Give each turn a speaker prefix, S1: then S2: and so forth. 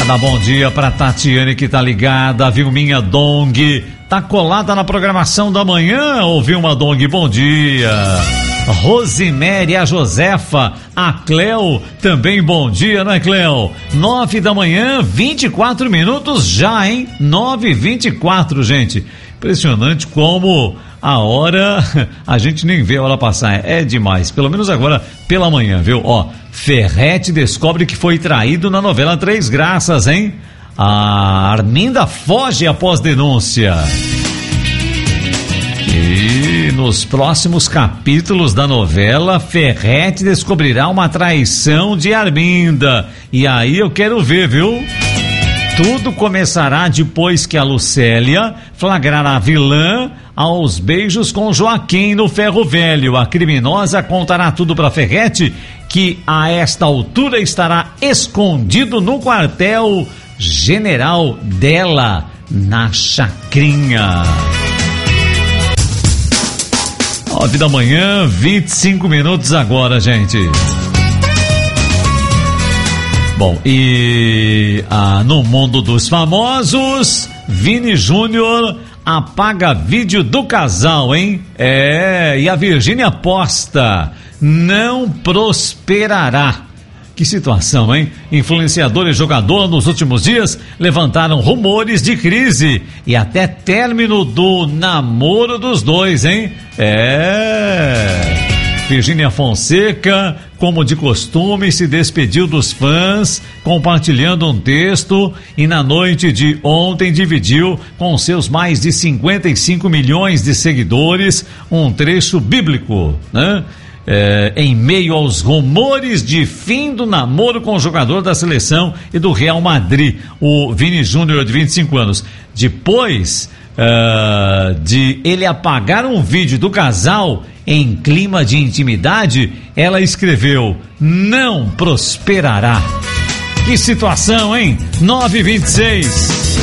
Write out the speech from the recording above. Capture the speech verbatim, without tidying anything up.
S1: Dá bom dia pra Tatiane que tá ligada, a Vilminha Dong tá colada na programação da manhã, ô Vilma Dong, bom dia. Rosemary, a Josefa, a Cleo, também bom dia, né, Cleo? Nove da manhã, vinte e quatro minutos já, hein? Nove e vinte e quatro, gente. Impressionante como a hora, a gente nem vê a hora passar, é demais, pelo menos agora pela manhã, viu? Ó, Ferretti descobre que foi traído na novela Três Graças, hein? A Arminda foge após denúncia. E nos próximos capítulos da novela, Ferretti descobrirá uma traição de Arminda. E aí eu quero ver, viu? Tudo começará depois que a Lucélia flagrará a vilã aos beijos com Joaquim no Ferro Velho. A criminosa contará tudo para Ferretti, que a esta altura estará escondido no quartel general dela, na Chacrinha. Nove da manhã, vinte e cinco minutos agora, gente. Bom, e ah, no mundo dos famosos, Vini Júnior apaga vídeo do casal, hein? É, e a Virgínia posta, não prosperará. Que situação, hein? Influenciador e jogador nos últimos dias levantaram rumores de crise e até término do namoro dos dois, hein? É... Virgínia Fonseca, como de costume, se despediu dos fãs, compartilhando um texto e na noite de ontem dividiu com seus mais de cinquenta e cinco milhões de seguidores um trecho bíblico, né? É, em meio aos rumores de fim do namoro com o jogador da seleção e do Real Madrid, o Vini Júnior, de vinte e cinco anos. Depois uh, de ele apagar um vídeo do casal em clima de intimidade, ela escreveu: não prosperará. Que situação, hein? nove e vinte e seis.